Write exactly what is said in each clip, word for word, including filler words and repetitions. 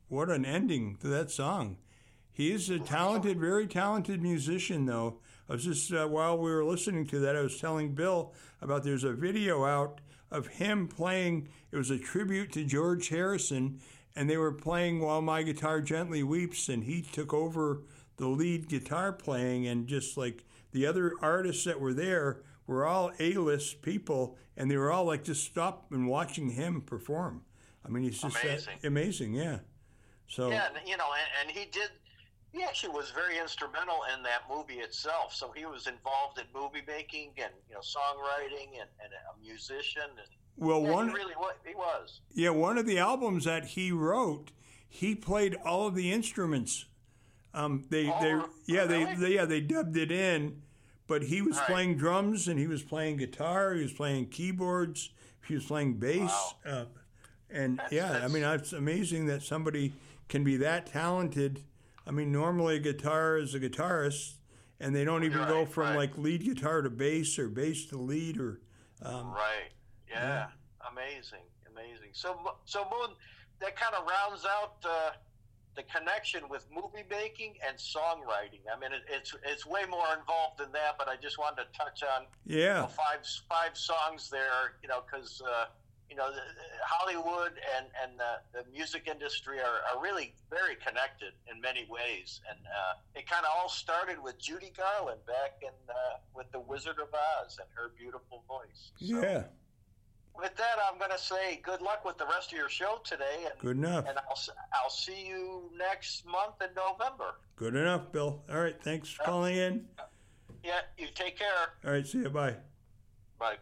what an ending to that song. He's a talented, very talented musician, though. I was just, uh, while we were listening to that, I was telling Bill about there's a video out of him playing. It was a tribute to George Harrison, and they were playing While My Guitar Gently Weeps, and he took over the lead guitar playing, and just like the other artists that were there were all A-list people, and they were all like just stop and watching him perform. I mean, he's just amazing. Uh, amazing, yeah. So yeah, and, you know, and, and he did. He actually was very instrumental in that movie itself. So he was involved in movie making and, you know, songwriting and, and a musician. And, well, yeah, one he really was. He was. Yeah, one of the albums that he wrote, he played all of the instruments. Um, they, oh, they, yeah, really? they, they, yeah, they dubbed it in, but he was right. playing drums and he was playing guitar, he was playing keyboards, he was playing bass, wow. uh, and that's, yeah, that's... I mean, it's amazing that somebody can be that talented. I mean, normally a guitar is a guitarist, and they don't even right, go from right. like lead guitar to bass or bass to lead or. Um, right. Yeah. yeah. Amazing. Amazing. So, so Moon, that kind of rounds out uh, the connection with movie making and songwriting. I mean, it, it's it's way more involved than that, but I just wanted to touch on yeah you know, five five songs there. You know, because. Uh, You know, the, Hollywood and, and the, the music industry are, are really very connected in many ways. And uh, it kind of all started with Judy Garland back in uh, with The Wizard of Oz and her beautiful voice. So, yeah. with that, I'm going to say good luck with the rest of your show today. And, Good enough. And I'll, I'll see you next month in November. Good enough, Bill. All right, thanks for calling in. Yeah, you take care. All right, see you. Bye. Bye.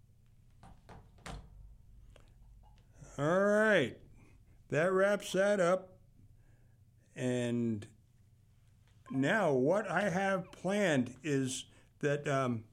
All right, that wraps that up. And now what I have planned is that um,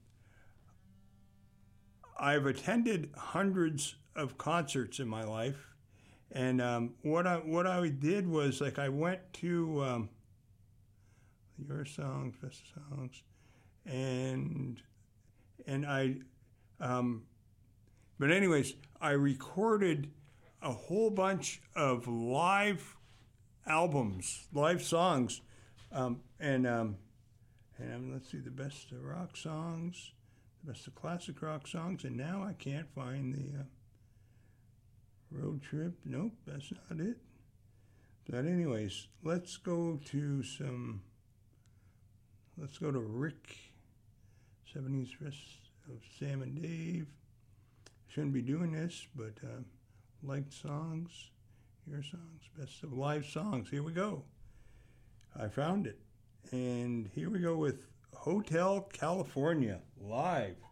I've attended hundreds of concerts in my life. And um, what I what I did was, like, I went to um, Your Songs, Best Songs, and and I, um, but anyways, I recorded a whole bunch of live albums, live songs, um, and um, and um, let's see, the best of rock songs, the best of classic rock songs, and now I can't find the uh, road trip. Nope, that's not it. But anyways, let's go to some. Let's go to Rick, seventies best of Sam and Dave. Shouldn't be doing this, but. Uh, Liked songs, your songs, best of live songs. Here we go. I found it. And here we go with Hotel California live.